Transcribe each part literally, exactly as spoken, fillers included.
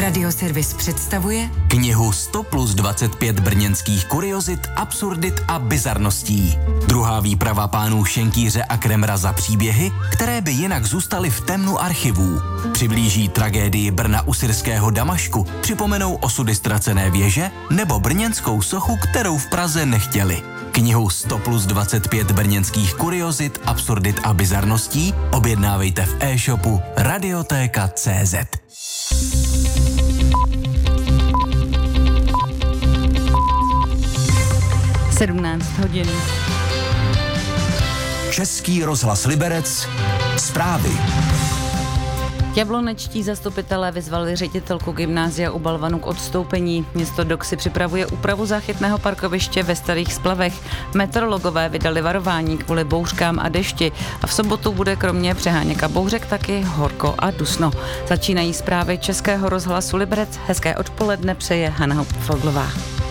Radioservis představuje knihu sto plus dvacet pět brněnských kuriozit, absurdit a bizarností. Druhá výprava pánů Šenkýře a Kremra za příběhy, které by jinak zůstaly v temnu archivů. Přiblíží tragédii Brna u syrského Damašku, připomenou osudy ztracené věže nebo brněnskou sochu, kterou v Praze nechtěli. Knihu sto plus dvacet pět brněnských kuriozit, absurdit a bizarností objednávejte v e-shopu Radiotéka tečka cé zet. sedmnáct hodin. Český rozhlas Liberec. Zprávy. Jablonečtí zastupitelé vyzvali ředitelku gymnázia u Balvanu k odstoupení. Město Doksy připravuje úpravu záchytného parkoviště ve Starých Splavech. Meteorologové vydali varování kvůli bouřkám a dešti a v sobotu bude kromě přeháněk a bouřek taky horko a dusno. Začínají zprávy Českého rozhlasu Liberec. Hezké odpoledne přeje Hana Foglová.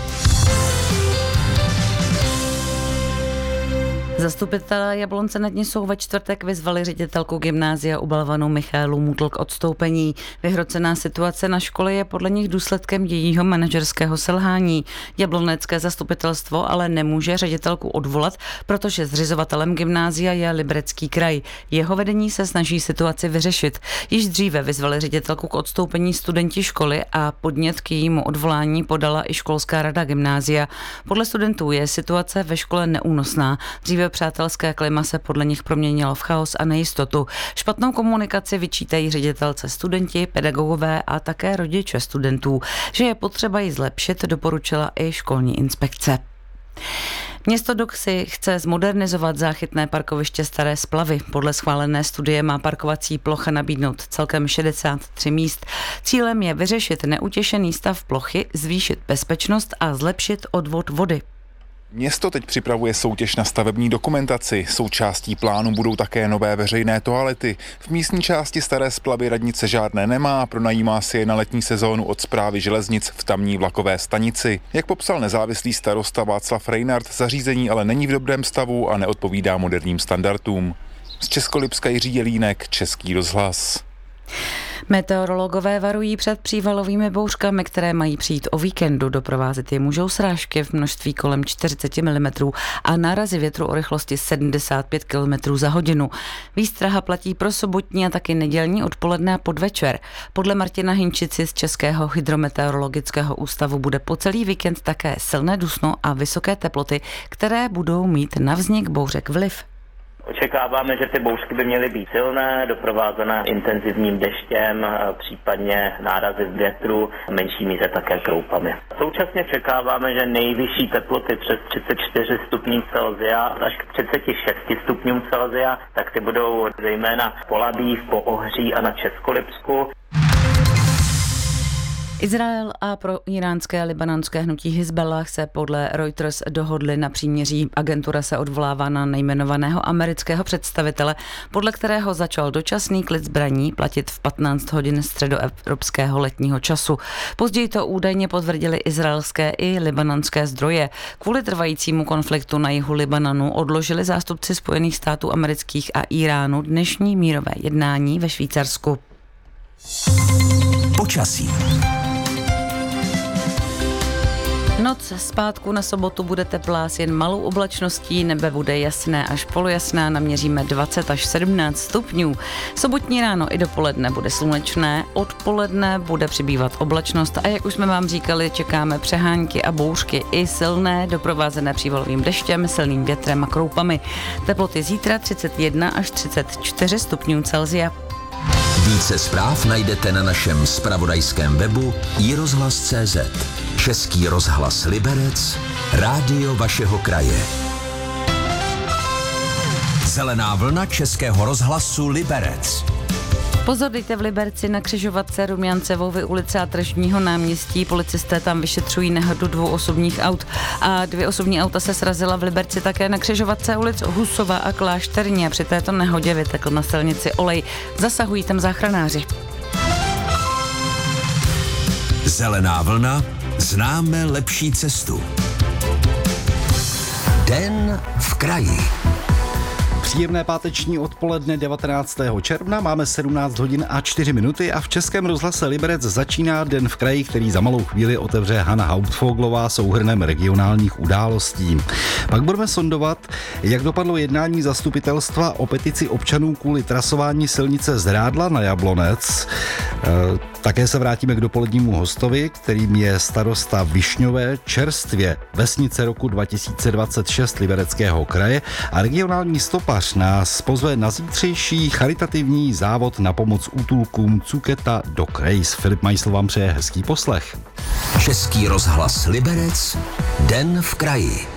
Zastupitelé Jablonce nad Nisou ve čtvrtek vyzvali ředitelku gymnázia u Balvanu Michaelu Mutl k odstoupení. Vyhrocená situace na škole je podle nich důsledkem jejího manažerského selhání. Jablonecké zastupitelstvo ale nemůže ředitelku odvolat, protože zřizovatelem gymnázia je Liberecký kraj. Jeho vedení se snaží situaci vyřešit. Již dříve vyzvali ředitelku k odstoupení studenti školy a podnět k jejímu odvolání podala i školská rada gymnázia. Podle studentů je situace ve škole neúnosná. Dříve přátelské klima se podle nich proměnilo v chaos a nejistotu. Špatnou komunikaci vyčítají ředitelce studenti, pedagogové a také rodiče studentů. Že je potřeba ji zlepšit, doporučila i školní inspekce. Město Doksy chce zmodernizovat záchytné parkoviště Staré Splavy. Podle schválené studie má parkovací plocha nabídnout celkem šedesát tři míst. Cílem je vyřešit neutěšený stav plochy, zvýšit bezpečnost a zlepšit odvod vody. Město teď připravuje soutěž na stavební dokumentaci. Součástí plánu budou také nové veřejné toalety. V místní části Staré Splavy radnice žádné nemá, pronajímá si je na letní sezónu od Správy železnic v tamní vlakové stanici. Jak popsal nezávislý starosta Václav Rejnard, zařízení ale není v dobrém stavu a neodpovídá moderním standardům. Z Českolipska Jiří Jelínek, Český rozhlas. Meteorologové varují před přívalovými bouřkami, které mají přijít o víkendu. Doprovázet je můžou srážky v množství kolem čtyřicet milimetrů a nárazy větru o rychlosti sedmdesát pět kilometrů za hodinu. Výstraha platí pro sobotní a taky nedělní odpoledne a podvečer. Podle Martina Hinčici z Českého hydrometeorologického ústavu bude po celý víkend také silné dusno a vysoké teploty, které budou mít na vznik bouřek vliv. Očekáváme, že ty bouřky by měly být silné, doprovázené intenzivním deštěm, případně nárazy z větru, menší míře také kroupami. Současně čekáváme, že nejvyšší teploty přes třicet čtyři stupňů Celsia až k třicet šest stupňům Celsia, tak ty budou zejména v Polabí, v Poohří a na Českolipsku. Izrael a pro iránské a libanonské hnutí Hizballah se podle Reuters dohodli na příměří. Agentura se odvolává na nejmenovaného amerického představitele, podle kterého začal dočasný klid zbraní platit v patnáct hodin středoevropského letního času. Později to údajně potvrdili izraelské i libanonské zdroje. Kvůli trvajícímu konfliktu na jihu Libanonu odložili zástupci Spojených států amerických a Iránu dnešní mírové jednání ve Švýcarsku. Počasí. Noc z pátku na sobotu bude teplá s jen malou oblačností, nebe bude jasné až polojasná, naměříme dvacet až sedmnáct stupňů. Sobotní ráno i dopoledne bude slunečné, odpoledne bude přibývat oblačnost a jak už jsme vám říkali, čekáme přehánky a bouřky i silné, doprovázené přívalovým deštěm, silným větrem a kroupami. Teploty zítra třicet jedna až třicet čtyři stupňů Celsia. Více zpráv najdete na našem zpravodajském webu i rozhlas tečka cé zet. Český rozhlas Liberec, rádio vašeho kraje. Zelená vlna Českého rozhlasu Liberec. Pozor, dejte v Liberci na křižovatce Rumiancevovy ulice a Tržního náměstí. Policisté tam vyšetřují nehodu dvou osobních aut a dvě osobní auta se srazila v Liberci také na křižovatce ulic Husova a Klášterní a při této nehodě vytekl na silnici olej. Zasahují tam záchranáři. Zelená vlna, známe lepší cestu. Den v kraji. Příjemné páteční odpoledne devatenáctého června, máme sedmnáct hodin a čtyři minuty a v Českém rozhlase Liberec začíná Den v kraji, který za malou chvíli otevře Hana Hauptfoglová souhrnem regionálních událostí. Pak budeme sondovat, jak dopadlo jednání zastupitelstva o petici občanů kvůli trasování silnice z Rádla na Jablonec. E, také se vrátíme k dopolednímu hostovi, kterým je starosta Višňové, čerstvě vesnice roku dva tisíce dvacet šest Libereckého kraje, a regionální stopař nás pozve na zítřejší charitativní závod na pomoc útulkům Cuketa Dog Race. Filip Majsl vám přeje hezký poslech. Český rozhlas Liberec, Den v kraji.